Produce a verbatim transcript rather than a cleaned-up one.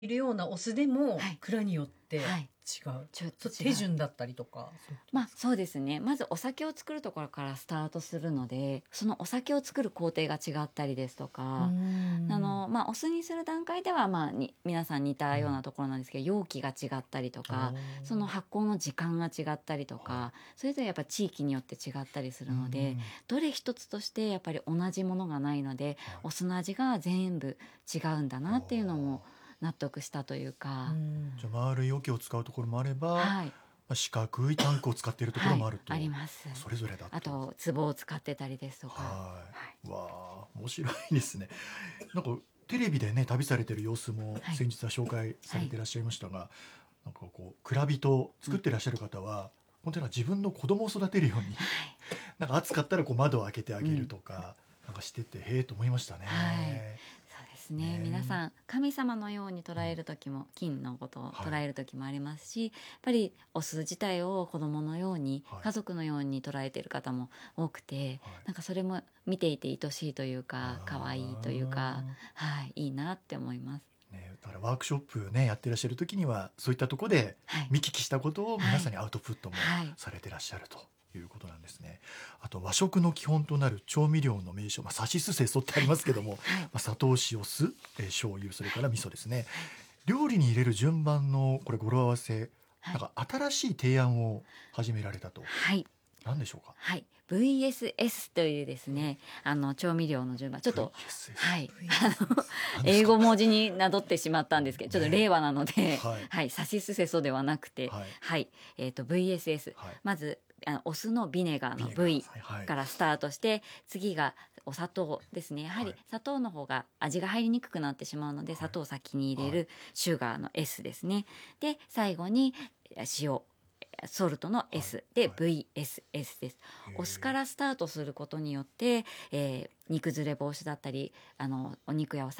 いるようなお酢でも、 はい蔵によって違う、 はい、 ちょっとちょっと違う手順だったりとか。 まあそうですね、まずお酒を作るところからスタートするので、そのお酒を作る工程が違ったりですとか、あのまあ、お酢にする段階では、まあ、に皆さん似たようなところなんですけど、容器が違ったりとか、その発酵の時間が違ったりとか、 はそれぞれやっぱ地域によって違ったりするので、どれ一つとしてやっぱり同じものがないので、 はいお酢の味が全部違うんだなっていうのも納得したというか、 じゃあ丸い容器を使うところもあれば、 はい、 まあ四角いタンクを使っているところもあると、 はい、あります。 それぞれだと。 あと壺を使ってたりですとか、 はい、わあ面白いですね。なんかテレビでね旅されてる様子もはい先日は紹介されていらっしゃいましたが、なんかこう蔵人作ってらっしゃる方は、本当に自分の子供を育てるように、なんか暑かったらこう窓を開けてあげるとか、なんかしててへえと思いましたね。 はい、そうですね、 ね皆さん神様のように捉える時も、金のことを捉える時もありますし、やっぱりお酢自体を子供のように、 はい家族のように捉えている方も多くて、 はいなんかそれも見ていて愛しいというかあー可愛いというか、はい、いいなって思います。 ね、だからワークショップねやってらっしゃる時にはそういったところではい見聞きしたことを皆さんにアウトプットもはいされてらっしゃるということなんですね。あと和食の基本となる調味料の名称、まあ、さしすせそってありますけども、 はいまあ、砂糖塩酢、えー醤油それから味噌ですね。料理に入れる順番のこれ語呂合わせ、 はいなんか新しい提案を始められたと。 はい何でしょうか。 はい、ブイエスエス というですね、あの調味料の順番ちょっと、 ブイエスエスはい何ですか英語文字になぞってしまったんですけど、ちょっとね令和なので、 はいはい、さしすせそではなくて、 はいはい、えっと ブイエスエス、 はいまずあのお酢のビネガーのビネガー V はいからスタートして、次がお砂糖ですね。やはりはい砂糖の方が味が入りにくくなってしまうので、 はい砂糖を先に入れはるシュガーの エス ですね。で最後に塩ソルトの エス、 はいで、 はいブイエスエス です。 へーお酢からスタートすることによって、えー煮崩れ防止だったり、あのお肉やお